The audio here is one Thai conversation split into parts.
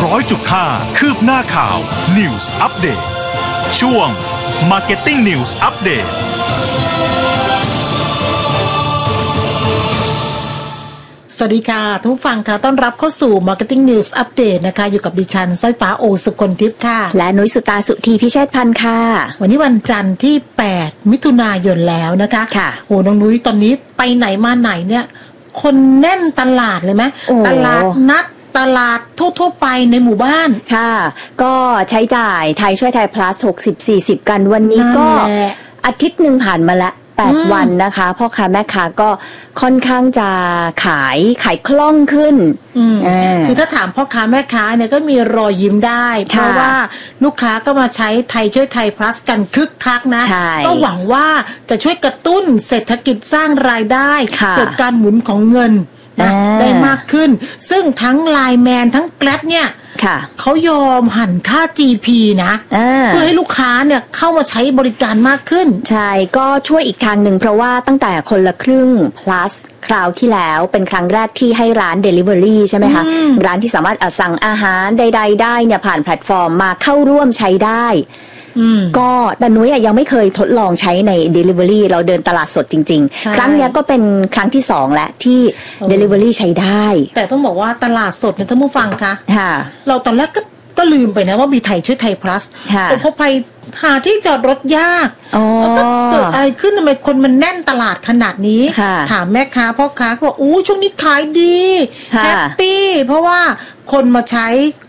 100.5 คืบหน้าข่าว News Update ช่วง Marketing News Update สวัสดีค่ะทุกผู้ฟังค่ะต้อนรับเข้าสู่ Marketing News Update นะคะอยู่กับดิฉันสร้อยฟ้าโอสุคนทิพย์ค่ะและนุ้ยสุตาสุธีพิเชษพันธ์ค่ะวันนี้วันจันทร์ที่8มิถุนายนแล้วนะคะค่ะโอ้น้องนุ้ยตอนนี้ไปไหนมาไหนเนี่ยคนแน่นตลาดเลยไหมตลาดนัดตลาดทั่วไปในหมู่บ้านค่ะก็ใช้จ่ายไทยช่วยไทย plus 60-40 กันวันนี้ก็อาทิตย์หนึ่งผ่านมาแล้ว8 วันนะคะพ่อค้าแม่ค้าก็ค่อนข้างจะขายคล่องขึ้นคือถ้าถามพ่อค้าแม่ค้าเนี่ยก็มีรอยยิ้มได้เพราะว่าลูกค้าก็มาใช้ไทยช่วยไทย plus กันคึกคักนะก็หวังว่าจะช่วยกระตุ้นเศรษฐกิจสร้างรายได้เกิดการหมุนของเงินได้มากขึ้นซึ่งทั้ง LINE Man ทั้ง Grab เนี่ยเขายอมหั่นค่า GP นะเพื่อให้ลูกค้าเนี่ยเข้ามาใช้บริการมากขึ้นใช่ก็ช่วยอีกทางหนึ่งเพราะว่าตั้งแต่คนละครึ่ง plus คราวที่แล้วเป็นครั้งแรกที่ให้ร้าน Delivery ใช่ไหมคะร้านที่สามารถสั่งอาหารใดๆได้เนี่ยผ่านแพลตฟอร์มมาเข้าร่วมใช้ได้ก็แต่นุ้ยยังไม่เคยทดลองใช้ใน Delivery เราเดินตลาดสดจริงๆครั้งนี้ก็เป็นครั้งที่2แล้วที่ Delivery ใช้ได้แต่ต้องบอกว่าตลาดสดเนี่ยท่านผู้ฟังคะเราตอนแรกก็ลืมไปนะว่ามีไทยช่วยไทย plus แต่พอไปหาที่จอดรถยากแล้วก็เกิดอะไรขึ้นทำไมคนมันแน่นตลาดขนาดนี้ถามแม่ค้าพ่อค้าก็บอกช่วงนี้ขายดีแฮปปี้เพราะว่าคนมาใช้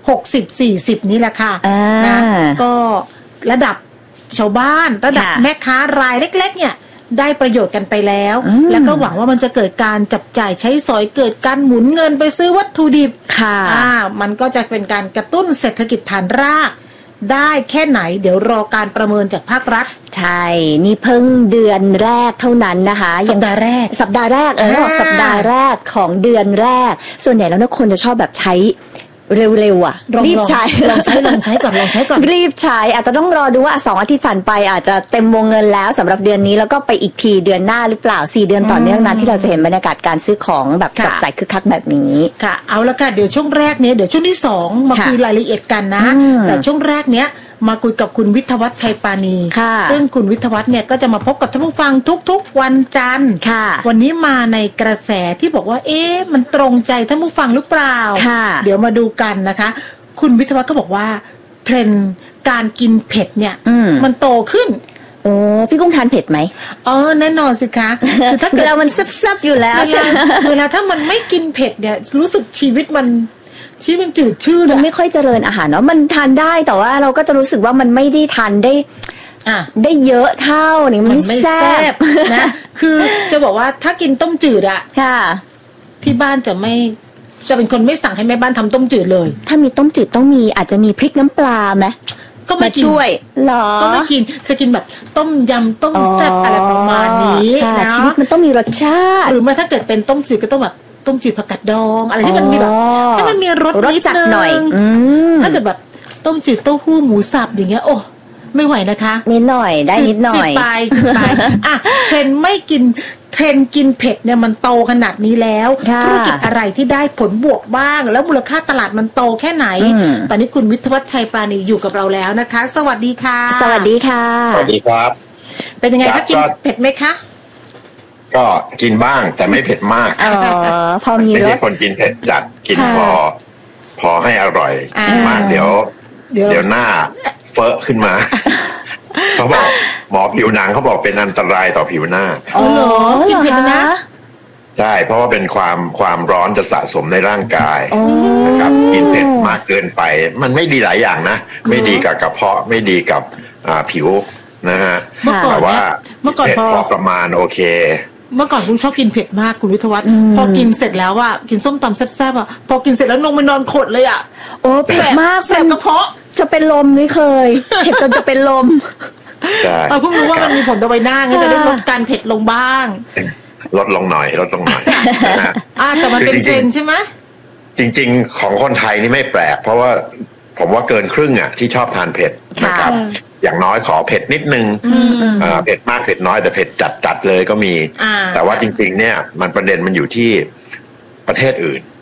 60-40 นี่แหละค่ะนะก็ระดับชาวบ้านระดับแม่ค้ารายเล็กๆเนี่ยได้ประโยชน์กันไปแล้วแล้วก็หวังว่ามันจะเกิดการจับจ่ายใช้สอยเกิดการหมุนเงินไปซื้อวัตถุดิบมันก็จะเป็นการกระตุ้นเศรษฐกิจฐานรากได้แค่ไหนเดี๋ยวรอการประเมินจากภาครัฐใช่นี่เพิ่งเดือนแรกเท่านั้นนะคะสัปดาห์แรกสัปดาห์แรกสัปดาห์แรกของเดือนแรกส่วนใหญ่แล้วคนจะชอบแบบใช้เร็วๆอ่ะรีบใช้ลองใช้ก่อนรีบใช้อาจจะต้องรอดูว่า2 อาทิตย์ผ่านไปอาจจะเต็มวงเงินแล้วสำหรับเดือนนี้แล้วก็ไปอีกทีเดือนหน้าหรือเปล่า4 เดือนต่อเนื่องนั้นที่เราจะเห็นบรรยากาศการซื้อของแบบจับจ่ายคึกคักแบบนี้ค่ะเอาละค่ะเดี๋ยวช่วงแรกนี้เดี๋ยวช่วงที่2มาคุยรายละเอียดกันนะแต่ช่วงแรกเนี้ยมาคุยกับคุณวิทยวัฒน์ชัยปานีซึ่งคุณวิทยวัฒน์เนี่ยก็จะมาพบกับท่านผู้ฟังทุกๆวันจันทร์วันนี้มาในกระแสที่บอกว่ามันตรงใจท่านผู้ฟังหรือเปล่าเดี๋ยวมาดูกันนะคะคุณวิทยวัฒน์ก็บอกว่าเทรนด์การกินเผ็ดเนี่ยมันโตขึ้นโอ้พี่กุ้งทานเผ็ดไหมแน่นอนสิคะคือถ้าเกิดเรามันซับๆอยู่แล้วเวลาถ้ามันไม่กินเผ็ดเนี่ยรู้สึกชีวิตมันจืดชืดมันไม่ค่อยเจริญอาหารเนาะมันทานได้แต่ว่าเราก็จะรู้สึกว่ามันไม่ได้ทานได้เยอะเท่านี่มันไม่แซ่บนะคือจะบอกว่าถ้ากินต้มจืดอะที่บ้านจะเป็นคนไม่สั่งให้แม่บ้านทำต้มจืดเลยถ้ามีต้มจืดต้องมีอาจจะมีพริกน้ำปลาไหมก็ไม่ช่วยหรอก็ไม่กินจะกินแบบต้มยำต้มแซ่บอะไรประมาณนี้นะชีวิตมันต้องมีรสชาติหรือไม่ถ้าเกิดเป็นต้มจืดก็ต้องแบบต้มจืดผักกาดดองอะไรที่มันมีแบบให้มันมีรสนิดนึงถ้าเกิดแบบต้มจืดเต้าหู้หมูสับอย่างเงี้ยโอ้ไม่ไหวนะคะนิดหน่อยได้นิดหน่อยจืดไปอ่ะเทรนไม่กินเทรนกินเผ็ดเนี่ยมันโตขนาดนี้แล้วธุรกิจอะไรที่ได้ผลบวกบ้างแล้วมูลค่าตลาดมันโตแค่ไหนตอนนี้คุณวิทยวัฒน์ชัยปานีอยู่กับเราแล้วนะคะสวัสดีค่ะสวัสดีค่ะสวัสดีครับเป็นยังไงคะกินเผ็ดไหมคะก็กินบ้างแต่ไม่เผ็ดมากพอมีไม่ใช่คนกินเผ็ดจัดกินพอให้อร่อยกินมากเดี๋ยวหน้าเฟ้อขึ้นมาเขาบอกหมอผิวหนังเขาบอกเป็นอันตรายต่อผิวหน้าเหรอกินเผ็ดนะใช่เพราะว่าเป็นความร้อนจะสะสมในร่างกายนะครับกินเผ็ดมากเกินไปมันไม่ดีหลายอย่างนะไม่ดีกับกระเพาะไม่ดีกับผิวนะฮะแต่ว่าเผ็ดพอประมาณโอเคเมื่อก่อนคุณชอบกินเผ็ดมากคุณวิทยวัฒน์พอกินเสร็จแล้วอ่ะกินส้มตำแซ่บๆอ่ะพอกินเสร็จแล้วลงไปนอนขดเลยอ่ะเผ็ดมากแสบกระเพาะจะเป็นลมไม่เคยเผ็ดจนจะเป็นลมเพิ่งรู้ว่ามันมีผลต่อใบหน้างั้นจะได้ลดการเผ็ดลงบ้างลดลงหน่อยแต่มันเป็นเทรนด์ใช่ไหมจริงๆของคนไทยนี่ไม่แปลกเพราะว่าผมว่าเกินครึ่งอ่ะที่ชอบทานเผ็ดนะครับอย่างน้อยขอเผ็ดนิดนึงเผ็ดมากเผ็ดน้อยแต่เผ็ดจัดเลยก็มีแต่ว่าจริงๆเนี่ยมันประเด็นมันอยู่ที่ประเทศอื่น